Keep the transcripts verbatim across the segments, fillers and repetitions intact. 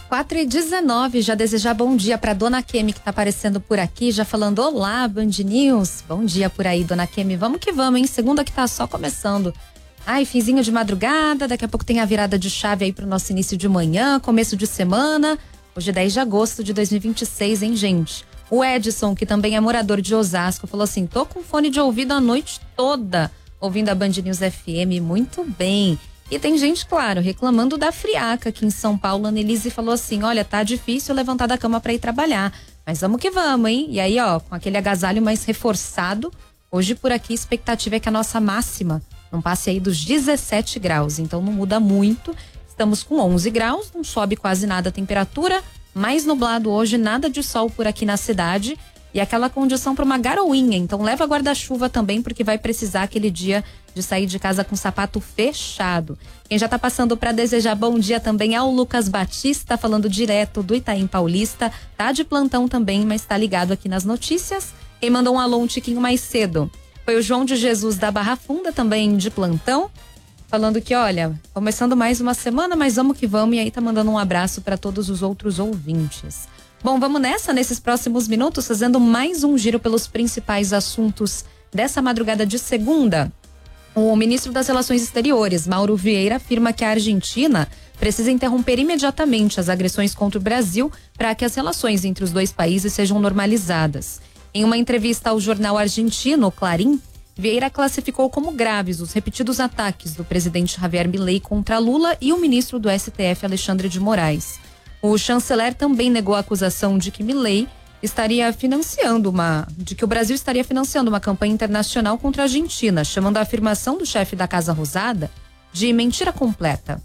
quatro e dezenove, já desejar bom dia pra Dona Kemi, que tá aparecendo por aqui, já falando olá, Band News. Bom dia por aí, Dona Kemi. Vamos que vamos, hein? Segunda que tá só começando. Ai, finzinho de madrugada, daqui a pouco tem a virada de chave aí pro nosso início de manhã, começo de semana. Hoje é dez de agosto de dois mil e vinte e seis, hein, gente? O Edson, que também é morador de Osasco, falou assim: tô com fone de ouvido a noite toda, ouvindo a Band News F M, muito bem. E tem gente, claro, reclamando da friaca aqui em São Paulo. A Annelise falou assim: olha, tá difícil levantar da cama pra ir trabalhar, mas vamos que vamos, hein? E aí, ó, com aquele agasalho mais reforçado, hoje por aqui a expectativa é que a nossa máxima não passe aí dos dezessete graus, então não muda muito. Estamos com onze graus, não sobe quase nada a temperatura, mais nublado hoje, nada de sol por aqui na cidade. E aquela condição para uma garoinha, então leva guarda-chuva também, porque vai precisar aquele dia de sair de casa com o sapato fechado. Quem já tá passando para desejar bom dia também é o Lucas Batista, falando direto do Itaim Paulista, tá de plantão também, mas tá ligado aqui nas notícias. Quem mandou um alô um tiquinho mais cedo foi o João de Jesus da Barra Funda, também de plantão, falando que, olha, começando mais uma semana, mas vamos que vamos, e aí tá mandando um abraço para todos os outros ouvintes. Bom, vamos nessa, nesses próximos minutos, fazendo mais um giro pelos principais assuntos dessa madrugada de segunda. O ministro das Relações Exteriores, Mauro Vieira, afirma que a Argentina precisa interromper imediatamente as agressões contra o Brasil para que as relações entre os dois países sejam normalizadas. Em uma entrevista ao jornal argentino, Clarín, Vieira classificou como graves os repetidos ataques do presidente Javier Milei contra Lula e o ministro do S T F, Alexandre de Moraes. O chanceler também negou a acusação de que Milei estaria financiando uma, de que o Brasil estaria financiando uma campanha internacional contra a Argentina, chamando a afirmação do chefe da Casa Rosada de mentira completa.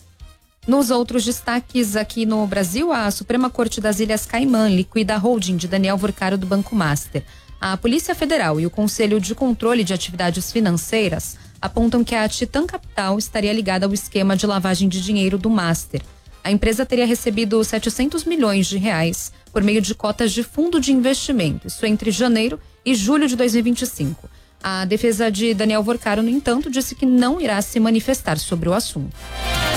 Nos outros destaques aqui no Brasil, a Suprema Corte das Ilhas Caimã liquida a holding de Daniel Vorcaro do Banco Master. A Polícia Federal e o Conselho de Controle de Atividades Financeiras apontam que a Titan Capital estaria ligada ao esquema de lavagem de dinheiro do Master. A empresa teria recebido setecentos milhões de reais por meio de cotas de fundo de investimento, isso entre janeiro e julho de dois mil e vinte e cinco. A defesa de Daniel Vorcaro, no entanto, disse que não irá se manifestar sobre o assunto.